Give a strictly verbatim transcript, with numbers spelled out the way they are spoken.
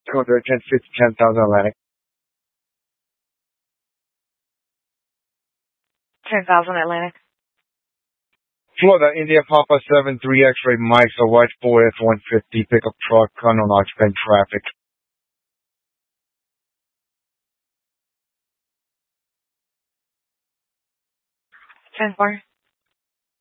two hundred fifty, ten thousand Atlantic. ten thousand Atlantic. Florida, India Papa seven three X-ray Mike, a white Ford F one fifty pickup truck, unoccupant traffic. ten four.